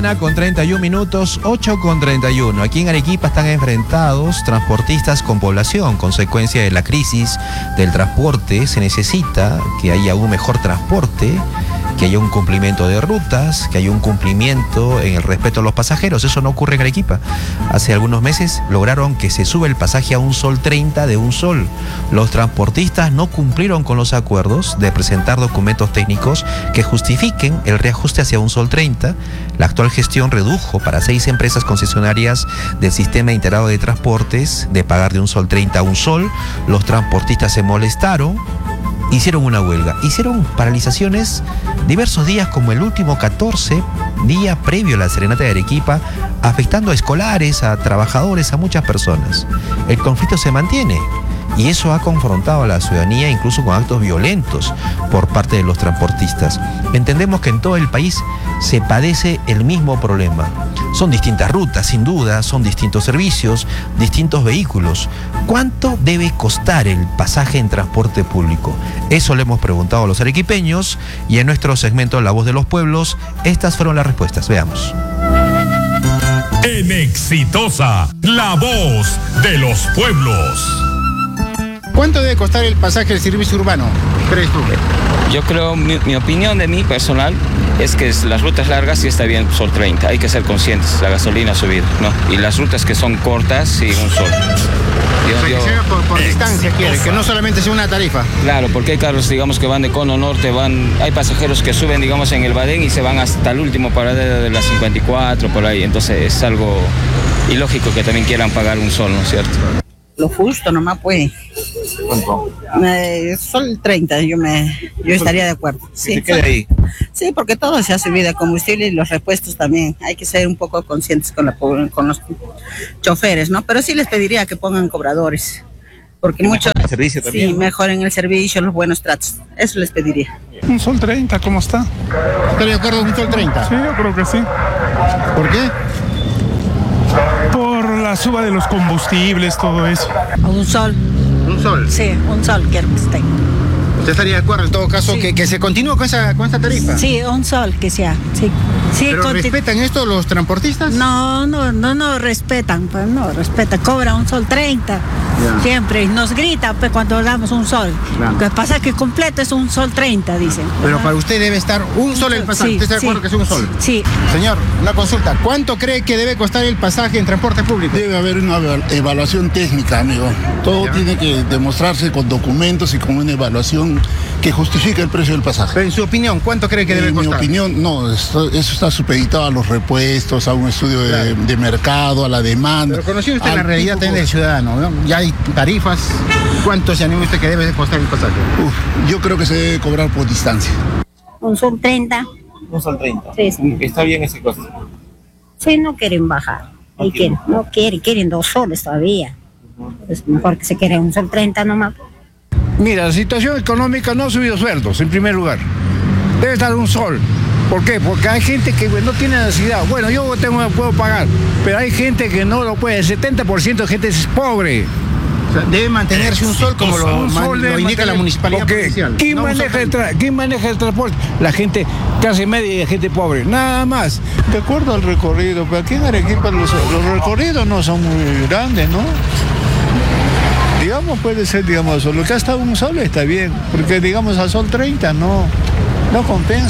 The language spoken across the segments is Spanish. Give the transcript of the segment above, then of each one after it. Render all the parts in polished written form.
mañana con 31 minutos, 8:31. Aquí en Arequipa están enfrentados transportistas con población. Consecuencia de la crisis del transporte, se necesita que haya un mejor transporte, que haya un cumplimiento de rutas, que haya un cumplimiento en el respeto a los pasajeros. Eso no ocurre en Arequipa. Hace algunos meses lograron que se sube el pasaje a $1.30 de un sol. Los transportistas no cumplieron con los acuerdos de presentar documentos técnicos que justifiquen el reajuste hacia $1.30. La actual gestión redujo para 6 empresas concesionarias del sistema integrado de transportes de pagar de $1.30 a un sol. Los transportistas se molestaron, hicieron una huelga, hicieron paralizaciones diversos días, como el último 14, día previo a la serenata de Arequipa, afectando a escolares, a trabajadores, a muchas personas. El conflicto se mantiene y eso ha confrontado a la ciudadanía, incluso con actos violentos por parte de los transportistas. Entendemos que en todo el país se padece el mismo problema. Son distintas rutas, sin duda, son distintos servicios, distintos vehículos. ¿Cuánto debe costar el pasaje en transporte público? Eso le hemos preguntado a los arequipeños y en nuestro segmento La Voz de los Pueblos, estas fueron las respuestas. Veamos. En Exitosa, La Voz de los Pueblos. ¿Cuánto debe costar el pasaje del servicio urbano, crees tú? Yo creo, mi opinión de mí personal es que las rutas largas sí está bien sol 30, hay que ser conscientes, la gasolina subir, ¿no? Y las rutas que son cortas, sí, un sol. Que sea por distancia, quiere, que no solamente sea una tarifa. Claro, porque hay carros, digamos, que van de Cono Norte, hay pasajeros que suben, digamos, en el Badén y se van hasta el último paradero de la 54, por ahí. Entonces es algo ilógico que también quieran pagar un sol, ¿no es cierto? Lo justo nomás, pues. ¿Cuánto? Sol 30, yo estaría de acuerdo. Sí, ¿se queda ahí? Sí, porque todo se ha subido, el combustible y los repuestos también. Hay que ser un poco conscientes con los choferes, ¿no? Pero sí les pediría que pongan cobradores. Porque mucho. ¿El servicio también? Sí, mejoren el servicio, los buenos tratos. Eso les pediría. Un sol 30, ¿cómo está? ¿Está de acuerdo con un sol 30? Sí, yo creo que sí. ¿Por qué? Por la suba de los combustibles, todo eso. Un sol. ¿Un sol? Sí, un sol quiero que esté. ¿Usted estaría de acuerdo en todo caso Sí. que se continúe con esta tarifa? Sí, un sol que sea. Sí. Sí, ¿Pero respetan esto los transportistas? No respetan, pues no respetan, cobra un sol 30, Ya. siempre, y nos grita pues cuando damos un sol. Claro. Lo que pasa es que completo es un sol 30, dicen. Pero para usted debe estar un sol el pasaje, Sí, ¿usted está de acuerdo sí, que es un sol? Sí. Señor, una consulta, ¿cuánto cree que debe costar el pasaje en transporte público? Debe haber una evaluación técnica, amigo. Todo Ya. tiene que demostrarse con documentos y con una evaluación que justifique el precio del pasaje. Pero en su opinión, ¿cuánto cree que debe En mi costar? opinión, no, eso está supeditado a los repuestos, a un estudio de mercado, a la demanda. Pero conociendo usted al la realidad tipo- también del ciudadano, ¿no? Ya hay tarifas. ¿Cuánto se anima usted que debe de costar el pasaje? Yo creo que se debe cobrar por distancia. Un sol 30. Un sol 30. Sí, sí. Está bien ese costo. Sí, no quieren bajar. No Quieren 2 soles todavía. Es mejor que se quiera un sol 30 nomás. Mira, la situación económica no ha subido sueldos, en primer lugar. Debe estar un sol. ¿Por qué? Porque hay gente que no tiene necesidad. Bueno, yo puedo pagar, pero hay gente que no lo puede. El 70% de gente es pobre. O sea, debe mantenerse un sol como lo indica la municipalidad provincial. ¿Quién No un sol 30. ¿Quién maneja el transporte? La gente clase media y gente pobre, nada más. De acuerdo al recorrido, pero aquí en Arequipa los recorridos no son muy grandes, ¿no? Digamos, puede ser, digamos, lo que ha estado un sol está bien, porque digamos a sol 30 no compensa.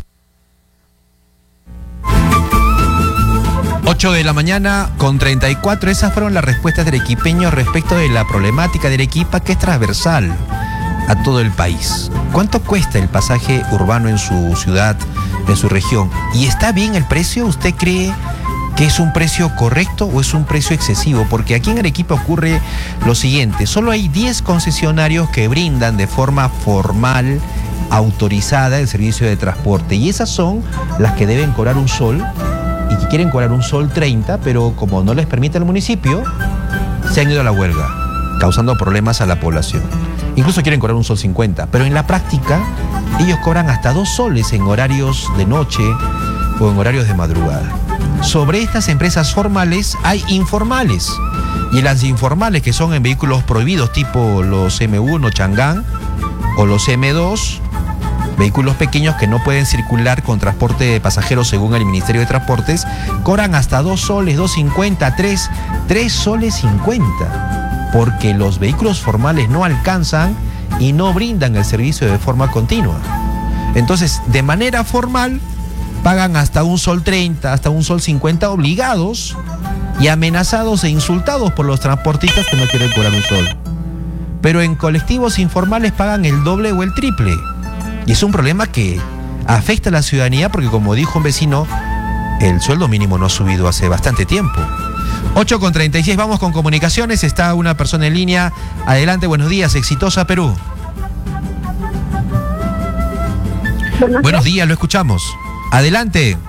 8 de la mañana con 34, esas fueron las respuestas de arequipeños respecto de la problemática de Arequipa, que es transversal a todo el país. ¿Cuánto cuesta el pasaje urbano en su ciudad, en su región? ¿Y está bien el precio? ¿Usted cree que es un precio correcto o es un precio excesivo? Porque aquí en Arequipa ocurre lo siguiente: solo hay 10 concesionarios que brindan de forma formal, autorizada, el servicio de transporte, y esas son las que deben cobrar un sol y que quieren cobrar un sol 30, pero como no les permite el municipio, se han ido a la huelga, causando problemas a la población. Incluso quieren cobrar un sol 50, pero en la práctica ellos cobran hasta 2 soles en horarios de noche o en horarios de madrugada. Sobre estas empresas formales hay informales, y las informales, que son en vehículos prohibidos tipo los M1 Changán o los M2, Vehículos pequeños que no pueden circular con transporte de pasajeros según el Ministerio de Transportes cobran hasta 2 soles, 2.50, 3 soles 50, porque los vehículos formales no alcanzan y no brindan el servicio de forma continua. Entonces, de manera formal, pagan hasta 1 sol 30, hasta 1 sol 50 obligados y amenazados e insultados por los transportistas que no quieren cobrar 1 sol. Pero en colectivos informales pagan el doble o el triple. Y es un problema que afecta a la ciudadanía porque, como dijo un vecino, el sueldo mínimo no ha subido hace bastante tiempo. 8:36, vamos con comunicaciones. Está una persona en línea. Adelante, buenos días, Exitosa Perú. Buenos días, lo escuchamos. Adelante.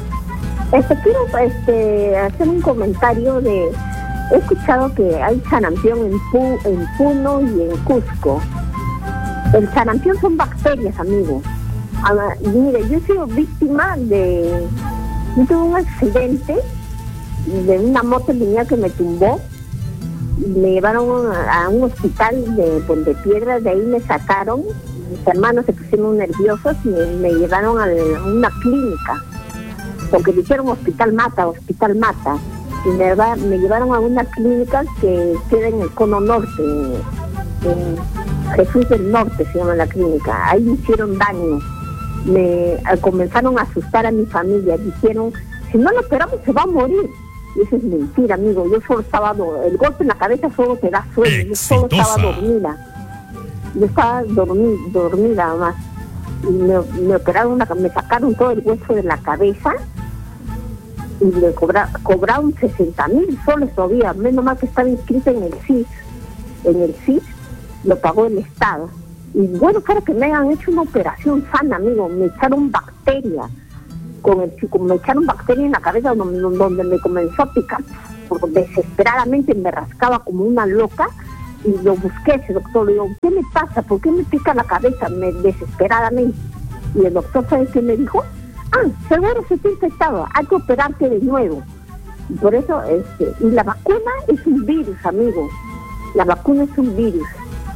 Quiero hacer un comentario de... He escuchado que hay sarampión en Puno y en Cusco. El sarampión son bacterias, amigo. Mire, yo he sido víctima de... Yo tuve un accidente de una moto lineal que me tumbó. Me llevaron a un hospital de Piedras, de ahí me sacaron. Mis hermanos se pusieron nerviosos y me llevaron a una clínica. Porque dijeron hospital mata. Y me llevaron a una clínica que queda en el Cono Norte, en Jesús del Norte se llama la clínica. Ahí me hicieron daño. Comenzaron a asustar a mi familia. Dijeron, si no lo operamos se va a morir. Y eso es mentira, amigo. Yo solo estaba... El golpe en la cabeza solo te da sueño. Yo solo estaba dormida. Yo estaba dormida además. Y me operaron, me sacaron todo el hueso de la cabeza. Y me cobraron 60,000 soles todavía. Menos mal que estaba inscrita en el CIS. En el CIS lo pagó el Estado. Y bueno, claro que me han hecho una operación sana, amigo. Me echaron bacteria. Me echaron bacteria en la cabeza donde me comenzó a picar. Porque desesperadamente me rascaba como una loca. Y lo busqué ese doctor. Le digo, ¿qué me pasa? ¿Por qué me pica la cabeza? Desesperadamente. Y el doctor, ¿sabe qué me dijo? Seguro se te ha infectado. Hay que operarte de nuevo. Y por eso, y la vacuna es un virus, amigo. La vacuna es un virus.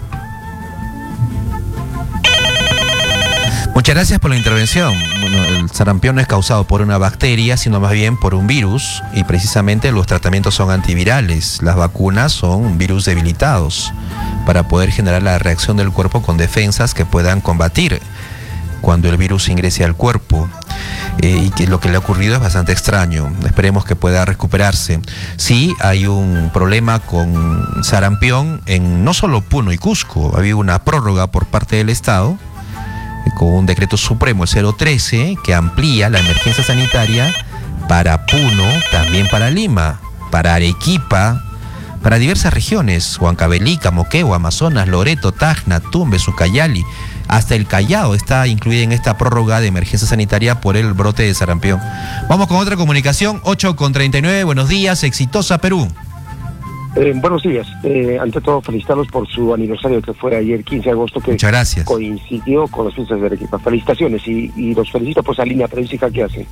Muchas gracias por la intervención. Bueno, el sarampión no es causado por una bacteria, sino más bien por un virus, y precisamente los tratamientos son antivirales. Las vacunas son virus debilitados para poder generar la reacción del cuerpo con defensas que puedan combatir cuando el virus ingrese al cuerpo. Y que lo que le ha ocurrido es bastante extraño. Esperemos que pueda recuperarse. Sí, hay un problema con sarampión en no solo Puno y Cusco. Ha habido una prórroga por parte del Estado con un decreto supremo, el 013, que amplía la emergencia sanitaria para Puno, también para Lima, para Arequipa, para diversas regiones: Huancavelica, Moquegua, Amazonas, Loreto, Tacna, Tumbes, Ucayali. Hasta el Callao está incluida en esta prórroga de emergencia sanitaria por el brote de sarampión. Vamos con otra comunicación, 8:39, buenos días, Exitosa Perú. Buenos días. Ante todo, felicitarlos por su aniversario que fue ayer, 15 de agosto, que muchas gracias. Coincidió con las fiestas de Arequipa. Felicitaciones y los felicito por esa línea periodística que hacen.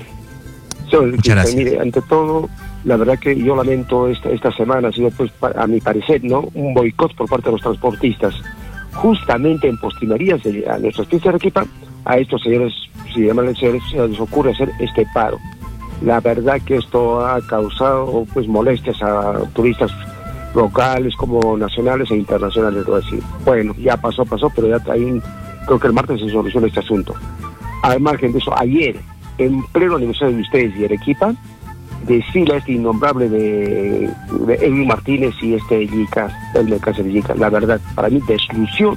Muchas gracias. Mire, ante todo, la verdad que yo lamento esta semana ha sido, pues, a mi parecer, ¿no?, un boicot por parte de los transportistas. Justamente en postrimerías a nuestras fiestas de Arequipa, a estos señores, si llaman señores, se les ocurre hacer este paro. La verdad que esto ha causado, pues, molestias a turistas locales como nacionales e internacionales, debo decir. Bueno, ya pasó, pero ya creo que el martes se soluciona este asunto. Al margen de eso, ayer, en pleno aniversario de ustedes y Arequipa, desfila este innombrable de Edwin Martínez y Yica, el de Cáceres Yica. La verdad, para mí deslució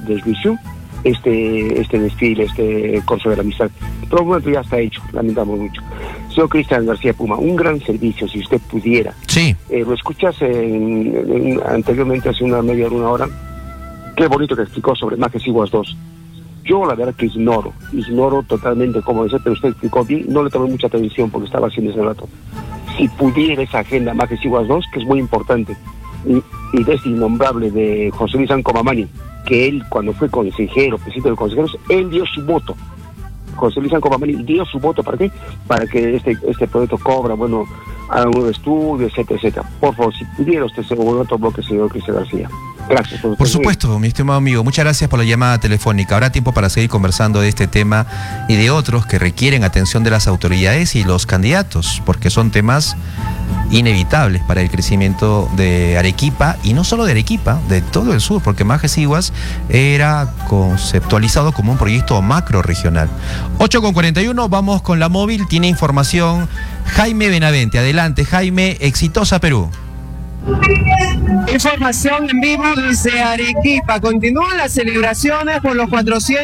este desfile, este corso de la amistad. Pero bueno, ya está hecho, lamentamos mucho. Señor Cristian García Puma, un gran servicio, si usted pudiera. Sí. Lo escuchas anteriormente, hace una hora. Qué bonito que explicó sobre Majes Iguas 2. Yo la verdad que ignoro totalmente cómo decir, pero usted explicó bien, no le tomé mucha atención porque estaba haciendo ese rato. Si pudiera esa agenda Majes Iguas 2, que es muy importante, y de este innombrable de José Luis Ancomamani, que él, cuando fue consejero, presidente de los consejeros, él dio su voto. José Luis Ancomamani dio su voto, ¿para qué? Para que este proyecto cobra, bueno, a un estudio, etcétera. Por favor, si pudiera usted ser un otro bloque, señor Cristian García. Gracias. Por supuesto, mi estimado amigo, muchas gracias por la llamada telefónica. Habrá tiempo para seguir conversando de este tema y de otros que requieren atención de las autoridades y los candidatos, porque son temas inevitables para el crecimiento de Arequipa, y no solo de Arequipa, de todo el sur, porque Majes-Iguas era conceptualizado como un proyecto macro regional. 8:41, vamos con la móvil, tiene información Jaime Benavente. Adelante, Jaime, Exitosa Perú. Información en vivo desde Arequipa. Continúan las celebraciones por los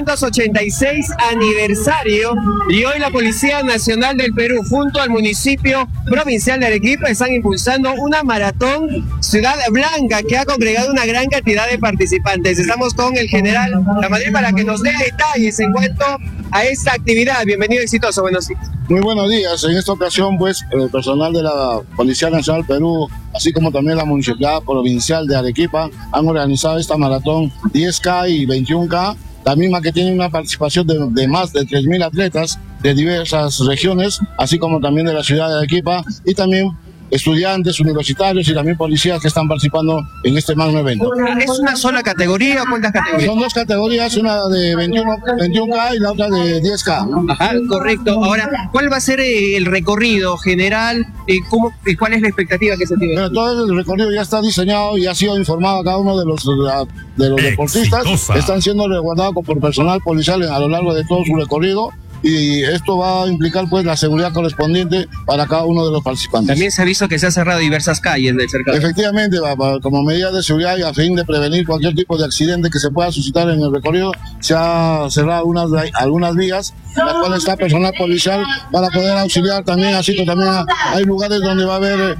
486 aniversario y hoy la Policía Nacional del Perú junto al municipio provincial de Arequipa están impulsando una maratón Ciudad Blanca que ha congregado una gran cantidad de participantes. Estamos con el general Lamadrid para que nos dé detalles en cuanto a esta actividad. Bienvenido, Exitoso, buenos días. Muy buenos días. En esta ocasión, pues, el personal de la Policía Nacional del Perú, así como también la Municipalidad Provincial de Arequipa, han organizado esta maratón 10K y 21K, la misma que tiene una participación de más de 3.000 atletas de diversas regiones, así como también de la ciudad de Arequipa, y también estudiantes, universitarios y también policías que están participando en este magno evento. ¿Es una sola categoría o cuántas categorías? Son dos categorías, una de 21K y la otra de 10K. Ajá, correcto. Ahora, ¿cuál va a ser el recorrido general? ¿Cuál es la expectativa que se tiene? Bueno, todo el recorrido ya está diseñado y ha sido informado a cada uno de los deportistas. Están siendo resguardados por personal policial a lo largo de todo su recorrido. Y esto va a implicar pues la seguridad correspondiente para cada uno de los participantes. También se ha visto que se han cerrado diversas calles del cercado. Efectivamente, como medida de seguridad y a fin de prevenir cualquier tipo de accidente que se pueda suscitar en el recorrido, se ha cerrado algunas vías, en las cuales está personal policial para poder auxiliar también, así que también hay lugares donde va a haber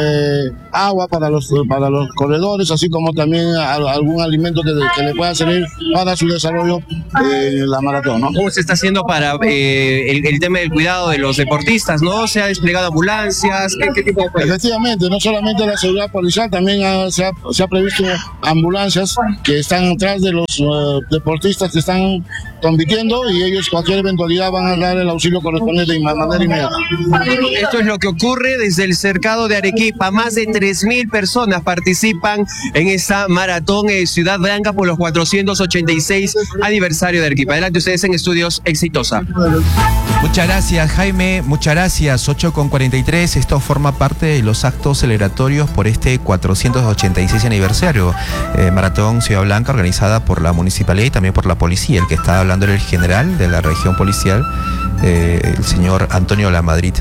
agua para los corredores, así como también algún alimento que le pueda servir para su desarrollo en la maratón, ¿no? ¿Cómo se está haciendo para el tema del cuidado de los deportistas, ¿no? ¿Se ha desplegado ambulancias? ¿Qué tipo de apoyo? Efectivamente, no solamente la seguridad policial, también se ha previsto ambulancias que están atrás de los deportistas que están compitiendo y ellos cualquier eventualidad van a dar el auxilio correspondiente de manera inmediata. Esto es lo que ocurre desde el cercado de Arequipa. Más de 3.000 personas participan en esta maratón Ciudad Blanca por los 486 aniversario de Arequipa. Adelante ustedes en Estudios, Exitosa. Muchas gracias, Jaime, muchas gracias. 8:43, esto forma parte de los actos celebratorios por este 486 aniversario. Maratón Ciudad Blanca organizada por la municipalidad y también por la policía. El que está hablando era el general de la región policial, el señor Antonio Lamadrid.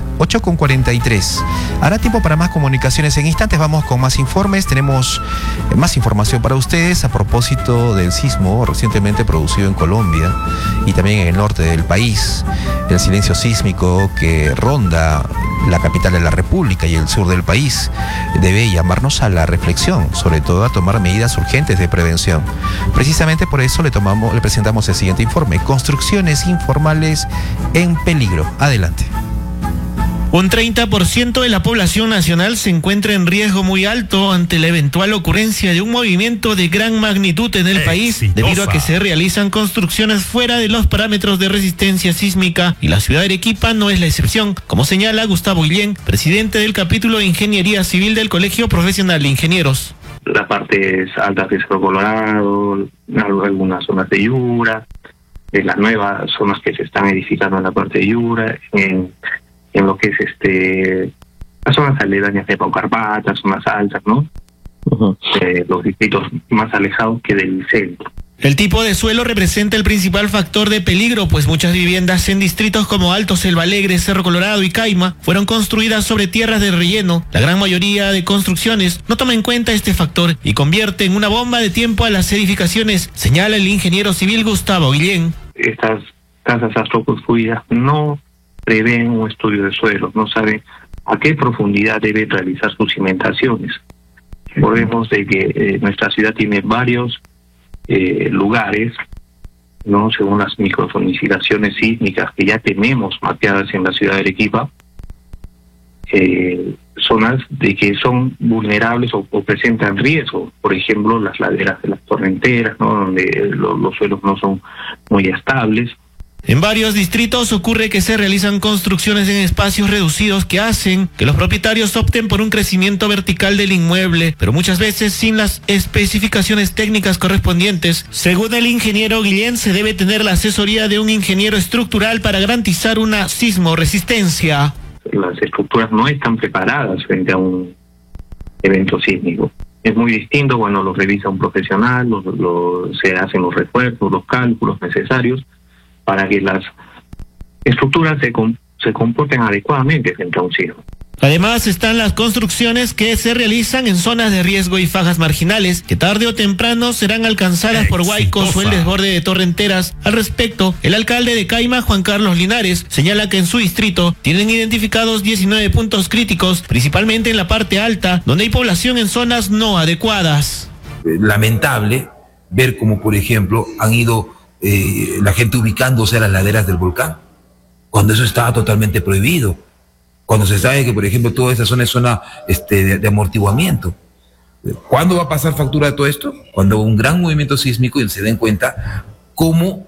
8:43. Hará tiempo para más comunicaciones. En instantes vamos con más informes. Tenemos más información para ustedes a propósito del sismo recientemente producido en Colombia y también en el norte del país. El silencio sísmico que ronda la capital de la República y el sur del país debe llamarnos a la reflexión, sobre todo a tomar medidas urgentes de prevención. Precisamente por eso le presentamos el siguiente informe: construcciones informales en peligro. Adelante. Un 30% de la población nacional se encuentra en riesgo muy alto ante la eventual ocurrencia de un movimiento de gran magnitud en el país, debido a que se realizan construcciones fuera de los parámetros de resistencia sísmica, y la ciudad de Arequipa no es la excepción, como señala Gustavo Guillén, presidente del capítulo de Ingeniería Civil del Colegio Profesional de Ingenieros. Las partes altas de Cerro Colorado, algunas zonas de Yura, las nuevas zonas que se están edificando en la parte de Yura, en lo que es las zonas aledañas de Paucarpata, zonas altas, ¿no? Los distritos más alejados que del centro. El tipo de suelo representa el principal factor de peligro, pues muchas viviendas en distritos como Alto Selva Alegre, Cerro Colorado y Caima fueron construidas sobre tierras de relleno. La gran mayoría de construcciones no toma en cuenta este factor y convierte en una bomba de tiempo a las edificaciones, señala el ingeniero civil Gustavo Guillén. Estas casas astroconstruidas no prevén un estudio de suelo, no saben a qué profundidad deben realizar sus cimentaciones. Recordemos de que nuestra ciudad tiene varios lugares, no, según las microzonificaciones sísmicas que ya tenemos mapeadas en la ciudad de Arequipa, zonas de que son vulnerables o presentan riesgo. Por ejemplo, las laderas de las torrenteras, ¿no? Donde los suelos no son muy estables, En varios distritos ocurre que se realizan construcciones en espacios reducidos que hacen que los propietarios opten por un crecimiento vertical del inmueble, pero muchas veces sin las especificaciones técnicas correspondientes. Según el ingeniero Guillén, se debe tener la asesoría de un ingeniero estructural para garantizar una sismoresistencia. Las estructuras no están preparadas frente a un evento sísmico. Es muy distinto cuando lo revisa un profesional, se hacen los refuerzos, los cálculos necesarios para que las estructuras se comporten adecuadamente frente a un sismo. Además están las construcciones que se realizan en zonas de riesgo y fajas marginales, que tarde o temprano serán alcanzadas por huaicos o el desborde de torrenteras. Al respecto, el alcalde de Caima, Juan Carlos Linares, señala que en su distrito tienen identificados 19 puntos críticos, principalmente en la parte alta, donde hay población en zonas no adecuadas. Lamentable ver cómo, por ejemplo, han ido la gente ubicándose a las laderas del volcán, cuando eso estaba totalmente prohibido. Cuando se sabe que, por ejemplo, toda esa zona es zona de amortiguamiento. ¿Cuándo va a pasar factura de todo esto? Cuando un gran movimiento sísmico y se den cuenta cómo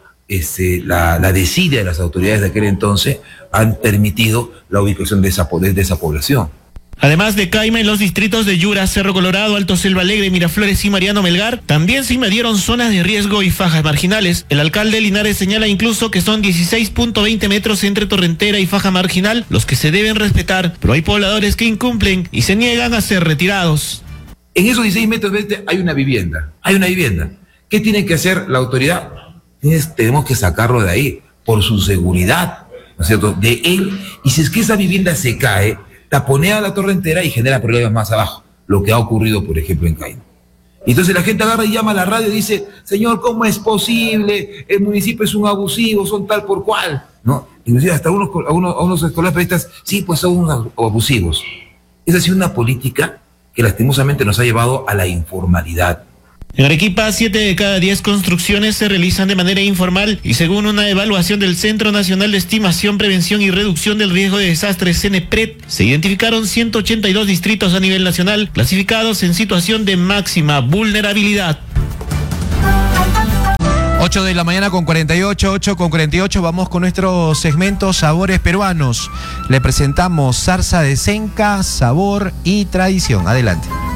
la desidia de las autoridades de aquel entonces han permitido la ubicación de esa población. Además de Caima, en los distritos de Yura, Cerro Colorado, Alto Selva Alegre, Miraflores y Mariano Melgar, también se invadieron zonas de riesgo y fajas marginales. El alcalde Linares señala incluso que son 16.20 metros entre torrentera y faja marginal los que se deben respetar, pero hay pobladores que incumplen y se niegan a ser retirados. En esos 16 metros hay una vivienda, ¿Qué tiene que hacer la autoridad? Tenemos que sacarlo de ahí, por su seguridad, ¿no es cierto?, de él, y si es que esa vivienda se cae, taponea la torrentera y genera problemas más abajo, lo que ha ocurrido, por ejemplo, en Caima. Entonces la gente agarra y llama a la radio y dice, señor, ¿cómo es posible? El municipio es un abusivo, son tal por cual, ¿no? Inclusive hasta unos escolares periodistas, sí, pues son unos abusivos. Es así una política que lastimosamente nos ha llevado a la informalidad. En Arequipa, 7 de cada 10 construcciones se realizan de manera informal y según una evaluación del Centro Nacional de Estimación, Prevención y Reducción del Riesgo de Desastres, CENEPRED, se identificaron 182 distritos a nivel nacional clasificados en situación de máxima vulnerabilidad. 8 de la mañana con 48, 8 con 48, vamos con nuestro segmento Sabores Peruanos. Le presentamos zarza de senca, sabor y tradición. Adelante.